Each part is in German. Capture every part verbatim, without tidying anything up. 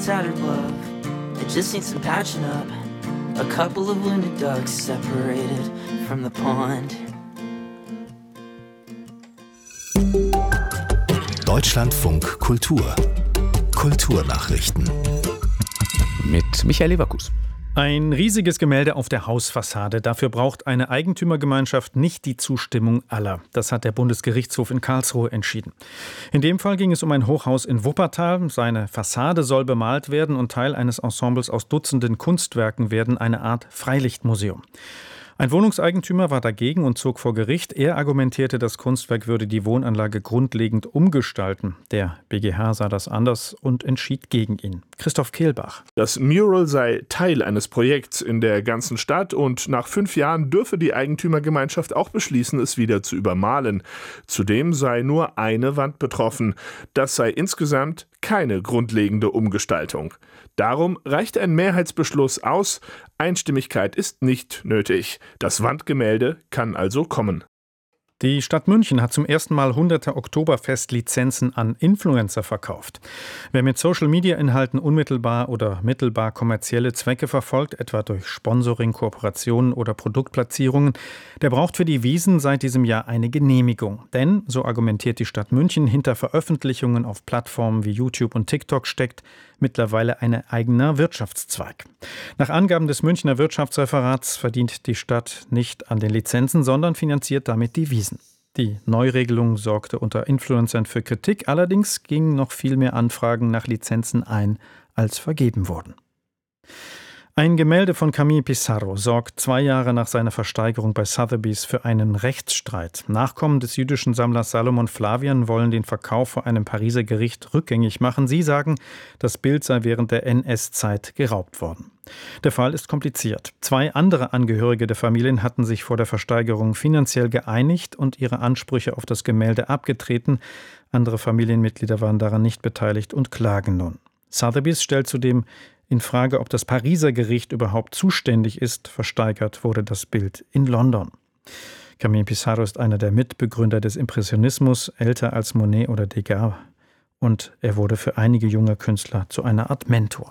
tattered love. It just needs some patching up. A couple of wounded ducks separated from the pond. Deutschlandfunk Kultur. Kulturnachrichten. Mit Michael Leverkus. Ein riesiges Gemälde auf der Hausfassade. Dafür braucht eine Eigentümergemeinschaft nicht die Zustimmung aller. Das hat der Bundesgerichtshof in Karlsruhe entschieden. In dem Fall ging es um ein Hochhaus in Wuppertal. Seine Fassade soll bemalt werden und Teil eines Ensembles aus Dutzenden Kunstwerken werden, eine Art Freilichtmuseum. Ein Wohnungseigentümer war dagegen und zog vor Gericht. Er argumentierte, das Kunstwerk würde die Wohnanlage grundlegend umgestalten. Der B G H sah das anders und entschied gegen ihn. Christoph Kehlbach. Das Mural sei Teil eines Projekts in der ganzen Stadt und nach fünf Jahren dürfe die Eigentümergemeinschaft auch beschließen, es wieder zu übermalen. Zudem sei nur eine Wand betroffen. Das sei insgesamt keine grundlegende Umgestaltung. Darum reicht ein Mehrheitsbeschluss aus. Einstimmigkeit ist nicht nötig. Das Wandgemälde kann also kommen. Die Stadt München hat zum ersten Mal hunderte Oktoberfest-Lizenzen an Influencer verkauft. Wer mit Social-Media-Inhalten unmittelbar oder mittelbar kommerzielle Zwecke verfolgt, etwa durch Sponsoring, Kooperationen oder Produktplatzierungen, der braucht für die Wiesn seit diesem Jahr eine Genehmigung. Denn, so argumentiert die Stadt München, hinter Veröffentlichungen auf Plattformen wie YouTube und TikTok steckt mittlerweile ein eigener Wirtschaftszweig. Nach Angaben des Münchner Wirtschaftsreferats verdient die Stadt nicht an den Lizenzen, sondern finanziert damit die Wiesn. Die Neuregelung sorgte unter Influencern für Kritik, allerdings gingen noch viel mehr Anfragen nach Lizenzen ein, als vergeben wurden. Ein Gemälde von Camille Pissarro sorgt zwei Jahre nach seiner Versteigerung bei Sotheby's für einen Rechtsstreit. Nachkommen des jüdischen Sammlers Salomon Flavian wollen den Verkauf vor einem Pariser Gericht rückgängig machen. Sie sagen, das Bild sei während der N S-Zeit geraubt worden. Der Fall ist kompliziert. Zwei andere Angehörige der Familien hatten sich vor der Versteigerung finanziell geeinigt und ihre Ansprüche auf das Gemälde abgetreten. Andere Familienmitglieder waren daran nicht beteiligt und klagen nun. Sotheby's stellt zudem in Frage, ob das Pariser Gericht überhaupt zuständig ist. Versteigert wurde das Bild in London. Camille Pissarro ist einer der Mitbegründer des Impressionismus, älter als Monet oder Degas. Und er wurde für einige junge Künstler zu einer Art Mentor.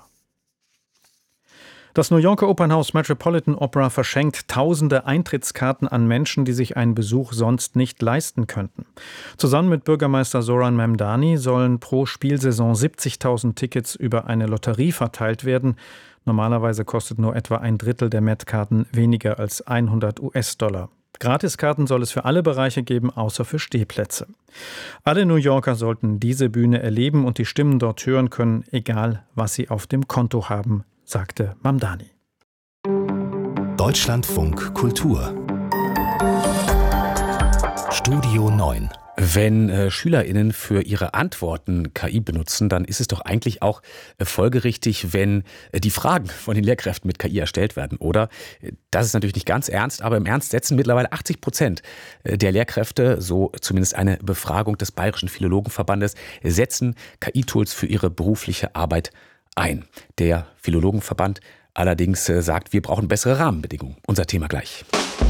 Das New Yorker Opernhaus Metropolitan Opera verschenkt tausende Eintrittskarten an Menschen, die sich einen Besuch sonst nicht leisten könnten. Zusammen mit Bürgermeister Zoran Memdani sollen pro Spielsaison siebzigtausend Tickets über eine Lotterie verteilt werden. Normalerweise kostet nur etwa ein Drittel der Met-Karten weniger als hundert US-Dollar. Gratiskarten soll es für alle Bereiche geben, außer für Stehplätze. Alle New Yorker sollten diese Bühne erleben und die Stimmen dort hören können, egal was sie auf dem Konto haben, sagte Mamdani. Deutschlandfunk Kultur. Studio neun. Wenn äh, SchülerInnen für ihre Antworten K I benutzen, dann ist es doch eigentlich auch äh, folgerichtig, wenn äh, die Fragen von den Lehrkräften mit K I erstellt werden, oder? Das ist natürlich nicht ganz ernst, aber im Ernst setzen mittlerweile achtzig Prozent der Lehrkräfte, so zumindest eine Befragung des Bayerischen Philologenverbandes, setzen K I-Tools für ihre berufliche Arbeit ein. Der Philologenverband allerdings sagt, wir brauchen bessere Rahmenbedingungen. Unser Thema gleich.